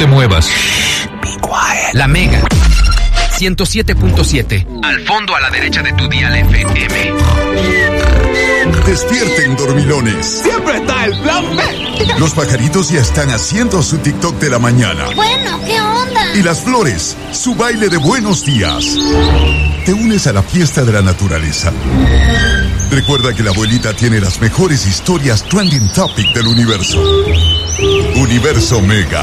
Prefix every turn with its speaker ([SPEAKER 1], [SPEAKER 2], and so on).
[SPEAKER 1] te muevas.
[SPEAKER 2] Be quiet.
[SPEAKER 1] La Mega 107.7. Al fondo a la derecha de tu dial FM.
[SPEAKER 3] Despierten, dormilones.
[SPEAKER 2] Siempre está el plan B.
[SPEAKER 3] Los pajaritos ya están haciendo su TikTok de la mañana.
[SPEAKER 4] Bueno, ¿qué onda?
[SPEAKER 3] Y las flores, su baile de buenos días. ¿Te unes a la fiesta de la naturaleza? Recuerda que la abuelita tiene las mejores historias trending topic del universo. Universo Mega.